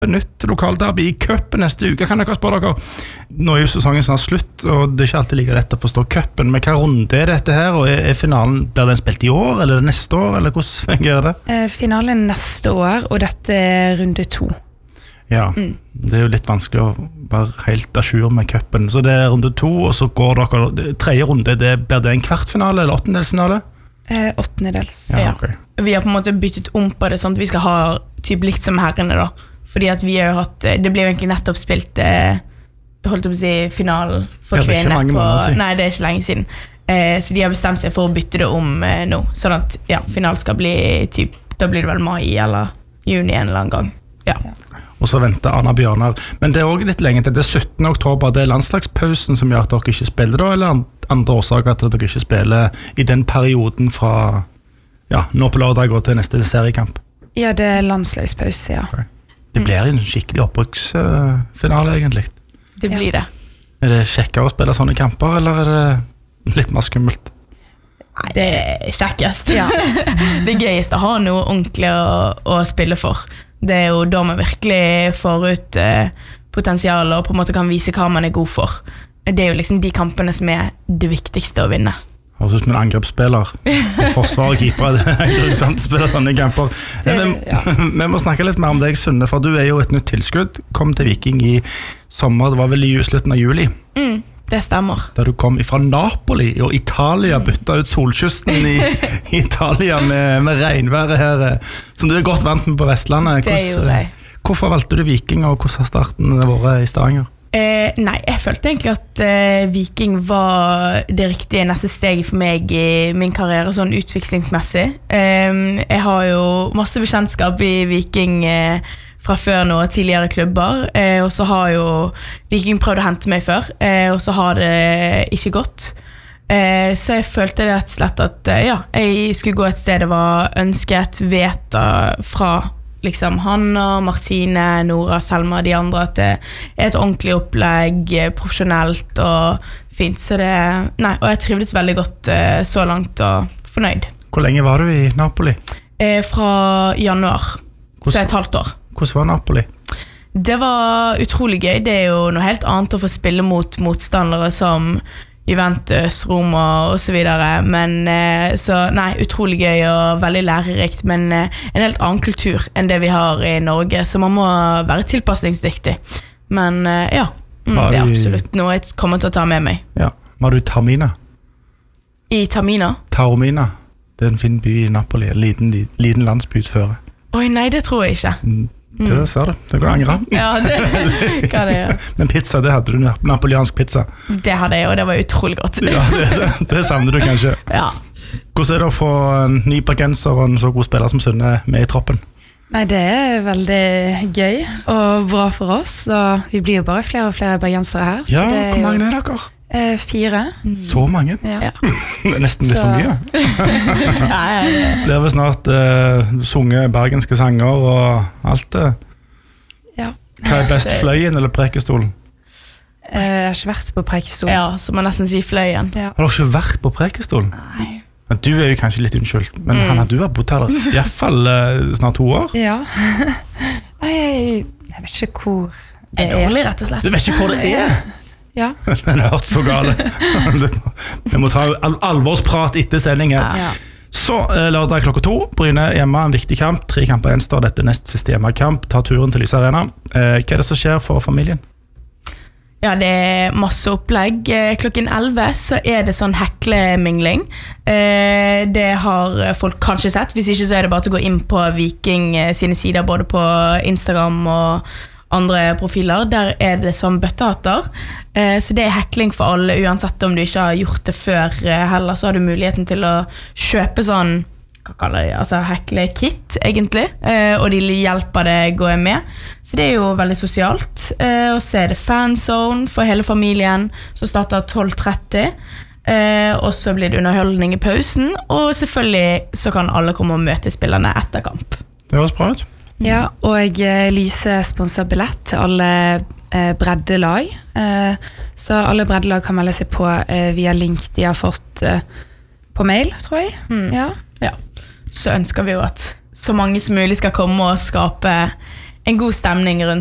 nytt lokalderby I cupen neste uke, kan dere spørre dere. Nå jo sesongen snart slutt, og det ikke alltid like lett å forstå cupen, men hva runde dette her, og finalen, blir den spilt I år, eller neste år, eller hvordan fungerer det? Finalen neste år, og dette runde 2. Ja, det jo litt vanskelig å være helt à jour med cupen, så det runde 2, og så går dere, tredje runde, blir det en kvartfinale eller åttendelsfinale? Åttendedels, ja. Okay. Vi har på en måte byttet om på det, sånn at vi skal ha typ likt som herrene da. Fordi at vi har jo hatt, det ble jo egentlig nettopp spilt, holdt opp å si, finalen for kvinner. Nei, det ikke lenge siden. Så de har bestemt seg for å bytte det om nå. Sånn at, ja, finalen skal bli typ, da blir det vel mai eller juni en eller annen gang. Ja. Og så venter Anna Bjørnar. Men det også litt lenge til, det 17. oktober, det landslagspausen som gjør at dere ikke spiller da, eller andre årsaker til at dere ikke spiller I den perioden fra, ja, nå på lørdag og til neste seriekamp? Ja, det landslagspause, ja. Okay. Det blir en skikkelig oppbruksfinale egentlig. Det blir det. Det kjekkere å spille sånne kamper, eller det litt mer skummelt? Nei, det kjekkest. Ja. Det gøyeste å ha noe ordentlig å spille for. Det jo da man virkelig får ut potensial og på en måte kan vise hva man god for. Det jo liksom de kampene som det viktigste å vinne. Høres ut som en angrepsspiller. Forsvar og keeper, det grusomt å spille sånne kamper. Vi må snakke litt mer om deg, Sunne, for du jo et nytt tilskudd. Kom til Viking I sommer, det var vel I slutten av juli. Det stemmer. Da du kom fra Napoli og Italia, byttet ut solkysten I Italia med regnværet her, som du godt vant med på Vestlandet. Det gjorde jeg. Hvorfor valgte du Viking, og hvordan har starten vært I Stavanger? Nei, jeg følte egentlig at Viking var det riktige neste steg for meg I min karriere, sånn utviklingsmessig. Jeg har jo masse bekjentskap I Viking fra før nå, tidligere klubber, og så har jo Viking prøvd å hente meg før, og så har det ikke gått. Så jeg følte rett og slett at ja, jeg skulle gå et sted det var ønsket, veta fra liksom Hanna, Martine, Nora, Selma, de andre, at det et ordentlig opplegg, profesjonelt og fint, så det, nei, og jeg trivdes veldig godt så langt og fornøyd. Hvor lenge var du I Napoli? Fra januar, så et halvt år. Hvordan var Napoli? Det var utrolig gøy, det jo noe helt annet å få spille mot motstandere som Juventus, Roma og så videre, men så nei, utrolig gøy og veldig lærerikt, men en helt annen kultur enn det vi har I Norge, så man må være tilpasningsdyktig. Men ja, det absolutt noe jeg kommer til å ta med meg. Ja, var du I Taormina? I Taormina? Taormina, det en fin by I Napoli, en liten landsby utføre. Oi, nei, det tror jeg ikke. Det sa du, det går angre. Ja, det kan det gjøre. Men pizza, det hadde du, napoliansk pizza. Det hadde jeg, og det var utrolig godt. Ja, det savner du kanskje. Ja. Hvordan det å få en ny bergenser og en så god spiller som Sunne med I troppen? Nei, det veldig gøy og bra for oss, og vi blir jo bare flere og flere bergensere her. Ja, hvor mange dere? 4. Så mange? Ja. Nesten litt for mye. Blir vi snart sunge bergenske sanger og alt det? Ja. Hva best, fløyen eller prekestolen? Jeg har ikke vært på prekestolen. Ja, så man nesten sier fløyen. Ja. Har du ikke vært på prekestolen? Nei. Men du jo kanskje litt unnskyldt, men Hanna, du har bodd her I hvert fall snart 2 år. Ja. Nei, jeg vet ikke hvor det dårlig, rett og slett. Du vet ikke hvor det Ja. Den har hørt så gale. Vi må ta alvorsprat etter sending her. Ja. Så lørdag klokka 2, Bryne hjemme, en viktig kamp. 3 kamper gjenstår, dette nest siste hjemmekamp. Ta turen til Lyse Arena. Hva det som skjer for familien? Ja, det masse opplegg. Klokken 11 så det sånn heklemingling. Det har folk kanskje sett. Hvis ikke så det bare til å gå inn på Viking sine sider, både på Instagram og andre profiler. Der det som bøttehatter. Så det hekling for alle, uansett om du ikke har gjort det før heller, så har du muligheten til å kjøpe sånn, hva kaller de, altså hekle-kit egentlig, og de hjelper deg gå med. Så det jo veldig sosialt. Og så det fanzone for hele familien, som starter 12:30. Og så blir det underholdning I pausen, og selvfølgelig så kan alle komme og møte spillerne etter kamp. Det høres bra ut. Ja, og Lyse sponser billett til alle breddelag. Så alle breddelag kan melde seg på via link de har fått på mail, tror jeg. Ja. Så ønsker vi jo at så mange som mulig skal komme og skape en god stemning rundt